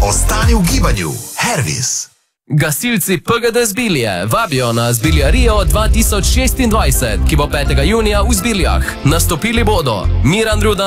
Ostani v gibanju. Hervis. Gasilci PGD Zbilje vabijo na Zbiljarijo 2026, ki bo 5. junija v Zbiljah. Nastopili bodo Miran Rudan,